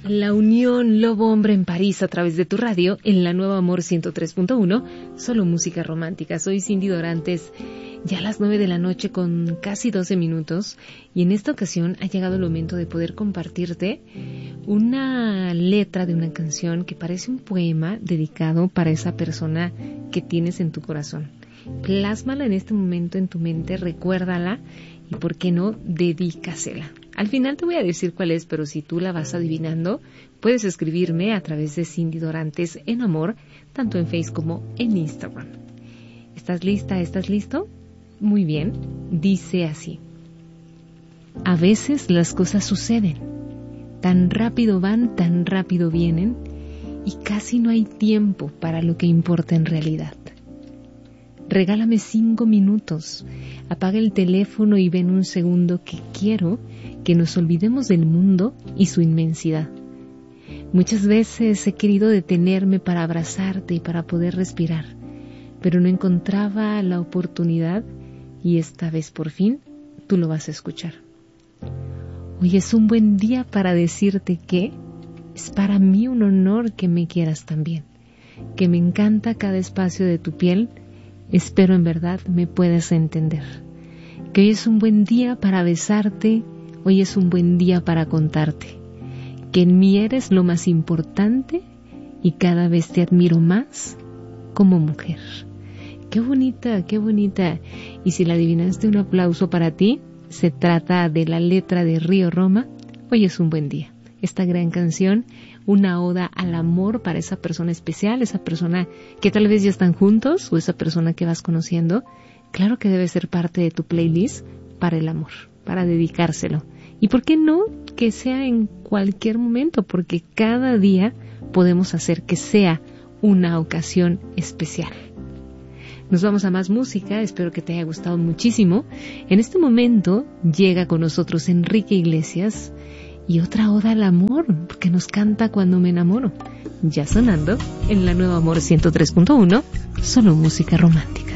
La unión Lobo-Hombre en París a través de tu radio en la Nueva Amor 103.1, solo música romántica. Soy Cindy Dorantes, ya a las 9 de la noche con casi 12 minutos, y en esta ocasión ha llegado el momento de poder compartirte una letra de una canción que parece un poema dedicado para esa persona que tienes en tu corazón. Plásmala en este momento en tu mente, recuérdala y, ¿por qué no?, dedícasela. Al final te voy a decir cuál es, pero si tú la vas adivinando, puedes escribirme a través de Cindy Dorantes en Amor, tanto en Facebook como en Instagram. ¿Estás lista? ¿Estás listo? Muy bien. Dice así: a veces las cosas suceden, tan rápido van, tan rápido vienen, y casi no hay tiempo para lo que importa en realidad. Regálame 5 minutos, apaga el teléfono y ven un segundo que quiero que nos olvidemos del mundo y su inmensidad. Muchas veces he querido detenerme para abrazarte y para poder respirar, pero no encontraba la oportunidad, y esta vez por fin tú lo vas a escuchar. Hoy es un buen día para decirte que es para mí un honor que me quieras también, que me encanta cada espacio de tu piel. Espero en verdad me puedas entender, que hoy es un buen día para besarte, hoy es un buen día para contarte, que en mí eres lo más importante y cada vez te admiro más como mujer. ¡Qué bonita, qué bonita! Y si la adivinaste, un aplauso para ti. Se trata de la letra de Río Roma, Hoy es un buen día. Esta gran canción, una oda al amor para esa persona especial, esa persona que tal vez ya están juntos o esa persona que vas conociendo. Claro que debe ser parte de tu playlist para el amor, para dedicárselo. Y ¿por qué no que sea en cualquier momento? Porque cada día podemos hacer que sea una ocasión especial. Nos vamos a más música, espero que te haya gustado muchísimo. En este momento llega con nosotros Enrique Iglesias y otra oda al amor, porque nos canta Cuando me enamoro. Ya sonando en la Nueva Amor 103.1, solo música romántica.